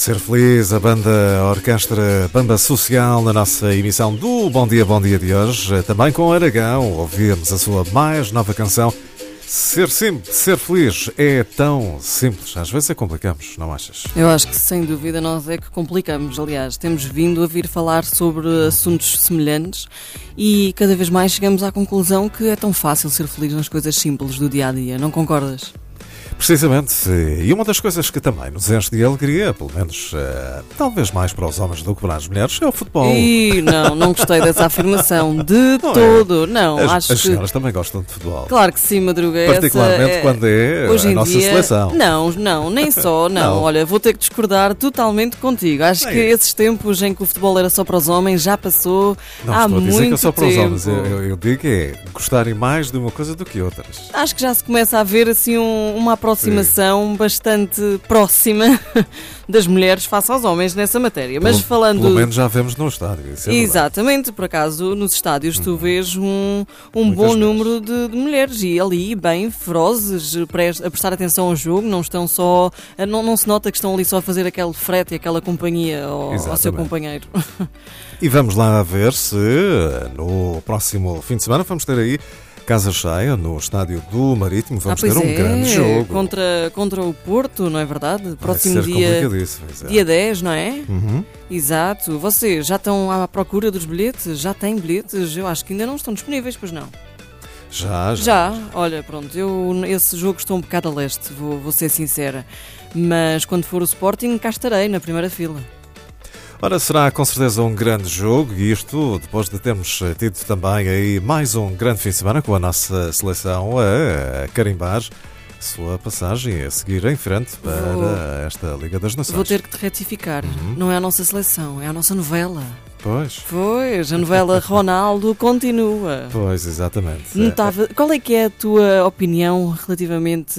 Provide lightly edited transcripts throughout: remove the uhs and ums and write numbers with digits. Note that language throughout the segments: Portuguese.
Ser Feliz, a a orquestra Banda Social, na nossa emissão do Bom Dia de hoje. Também com Aragão, ouvimos a sua mais nova canção. Ser simples, ser feliz é tão simples. Às vezes é complicamos, não achas? Eu acho que sem dúvida nós é que complicamos. Aliás, temos vindo a vir falar sobre assuntos semelhantes e cada vez mais chegamos à conclusão que é tão fácil ser feliz nas coisas simples do dia-a-dia. Não concordas? Precisamente, e uma das coisas que também nos enche de alegria, pelo menos talvez mais para os homens do que para as mulheres, é o futebol. E não gostei dessa afirmação de todo. Não, acho as que... senhoras também gostam de futebol. Claro que sim, Madruga. Particularmente quando é hoje a em nossa dia, seleção. Não, nem só, não. Olha, vou ter que discordar totalmente contigo. Acho que esses tempos em que o futebol era só para os homens já passou há muito tempo. Não estou a dizer que é só para os homens. Eu digo que é gostarem mais de uma coisa do que outras. Acho que já se começa a ver assim uma aproximação bastante próxima das mulheres face aos homens nessa matéria. Mas pelo menos já vemos no estádio. Isso é exatamente, por acaso nos estádios tu vês um bom número de mulheres e ali bem ferozes a prestar atenção ao jogo, não estão só, não se nota que estão ali só a fazer aquele frete e aquela companhia ao seu companheiro. E vamos lá ver se no próximo fim de semana vamos ter aí casa cheia no estádio do Marítimo. Vamos ter um grande jogo. Contra o Porto, não é verdade? Próximo dia 10, não é? Uhum. Exato. Vocês já estão à procura dos bilhetes? Já têm bilhetes? Eu acho que ainda não estão disponíveis, pois não? Já. Olha, pronto, esse jogo estou um bocado a leste, vou ser sincera. Mas quando for o Sporting, cá estarei na primeira fila. Ora, será com certeza um grande jogo, e isto depois de termos tido também aí mais um grande fim de semana com a nossa seleção a carimbar sua passagem, a seguir em frente para esta Liga das Nações. Vou ter que te retificar. Não é a nossa seleção, é a nossa novela. Pois, a novela Ronaldo continua. Pois, exatamente. Qual é que é a tua opinião relativamente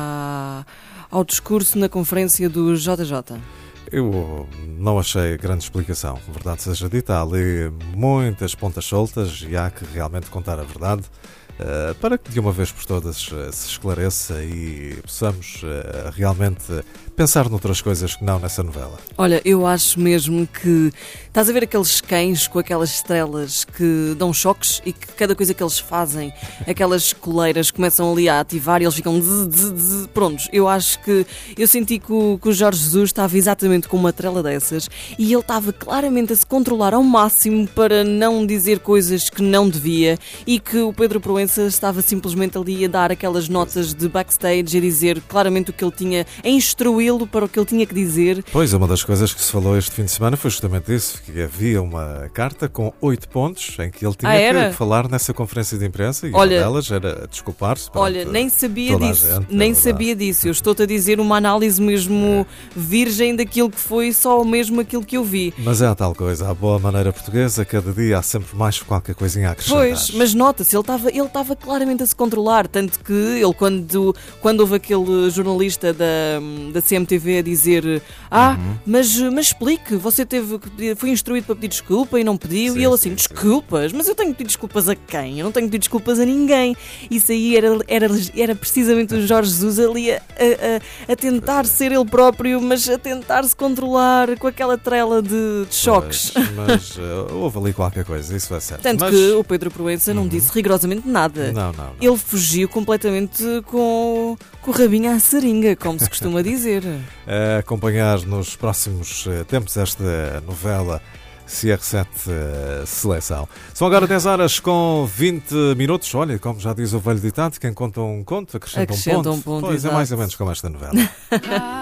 ao discurso na conferência do JJ? Eu não achei grande explicação, verdade seja dita. Há ali muitas pontas soltas e há que realmente contar a verdade para que de uma vez por todas se esclareça e possamos realmente pensar noutras coisas que não nessa novela. Olha, eu acho mesmo que estás a ver aqueles cães com aquelas estrelas que dão choques e que cada coisa que eles fazem, aquelas coleiras começam ali a ativar e eles ficam prontos. Eu senti que o Jorge Jesus estava exatamente com uma trela dessas e ele estava claramente a se controlar ao máximo para não dizer coisas que não devia e que o Pedro Proença estava simplesmente ali a dar aquelas notas de backstage e a dizer claramente o que ele tinha, a instruí-lo para o que ele tinha que dizer. Pois, uma das coisas que se falou este fim de semana foi justamente isso, que havia uma carta com 8 pontos em que ele tinha que falar nessa conferência de imprensa e uma delas era desculpar-se. Olha, nem sabia disso. Eu estou-te a dizer uma análise mesmo virgem daquilo que foi, só mesmo aquilo que eu vi. Mas é a tal coisa, à boa maneira portuguesa, cada dia há sempre mais qualquer coisinha a acrescentar. Pois, mas nota-se, ele estava claramente a se controlar, tanto que ele, quando houve aquele jornalista da CMTV a dizer mas explique, você foi instruído para pedir desculpa e não pediu, e ele assim, desculpas? Mas eu tenho que pedir desculpas a quem? Eu não tenho que pedir desculpas a ninguém. Isso aí era precisamente o Jorge Jesus ali a tentar ser ele próprio, mas a tentar se controlar com aquela trela de choques. Mas houve ali qualquer coisa, isso é certo. Tanto que o Pedro Proença não disse rigorosamente nada. Não. Ele fugiu completamente com o rabinho à seringa, como se costuma dizer. A acompanhar nos próximos tempos esta novela CR7 Seleção. São agora 10 horas com 20 minutos. Olha, como já diz o velho ditado, quem conta um conto acrescenta um ponto. Pois, é mais ou menos como esta novela.